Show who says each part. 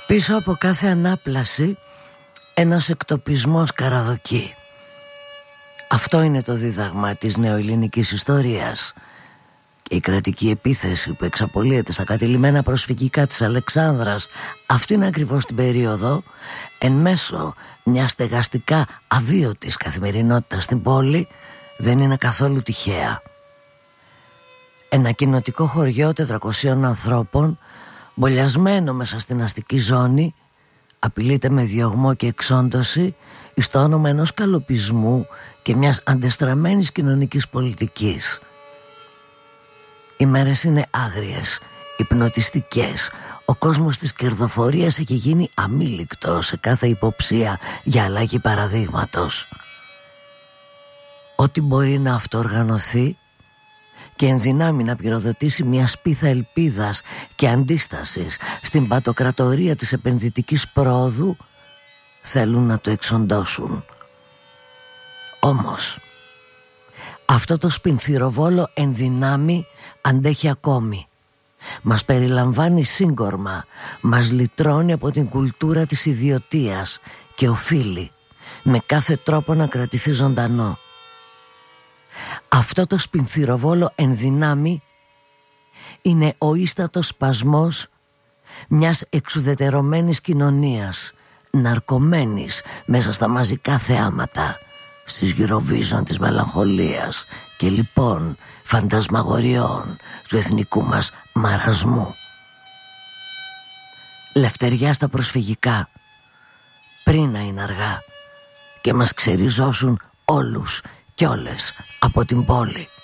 Speaker 1: Πίσω από κάθε ανάπλαση ένας εκτοπισμός καραδοκεί. Αυτό είναι το δίδαγμα της νεοελληνικής ιστορίας. Και η κρατική επίθεση που εξαπολύεται στα κατειλημμένα προσφυγικά της Αλεξάνδρας αυτήν ακριβώς την περίοδο, εν μέσω μιας στεγαστικά αβίωτης καθημερινότητας στην πόλη, δεν είναι καθόλου τυχαία. Ένα κοινοτικό χωριό 400 ανθρώπων, μπολιασμένο μέσα στην αστική ζώνη, απειλείται με διωγμό και εξόντωση εις το όνομα ενός καλοπισμού και μιας αντεστραμμένης κοινωνικής πολιτικής. Οι μέρες είναι άγριες, υπνοτιστικές. Ο κόσμος της κερδοφορίας έχει γίνει αμήλικτο σε κάθε υποψία για αλλαγή παραδείγματος. Ό,τι μπορεί να αυτοοργανωθεί και ενδυνάμει να πυροδοτήσει μια σπίθα ελπίδας και αντίστασης στην πατοκρατορία της επενδυτικής πρόοδου, θέλουν να το εξοντώσουν. Όμως αυτό το σπινθυροβόλο ενδυνάμει αντέχει ακόμη. Μας περιλαμβάνει σύγκορμα, μας λυτρώνει από την κουλτούρα της ιδιωτείας και οφείλει με κάθε τρόπο να κρατηθεί ζωντανό. Αυτό το σπινθυροβόλο ενδυνάμει είναι ο ίστατος σπασμός μιας εξουδετερωμένης κοινωνίας, ναρκωμένης μέσα στα μαζικά θεάματα, στις Eurovision της μελαγχολίας και λοιπόν φαντασμαγοριών του εθνικού μας μαρασμού. Λευτεριά στα προσφυγικά, πριν να είναι αργά και μας ξεριζώσουν όλους και όλες από την πόλη.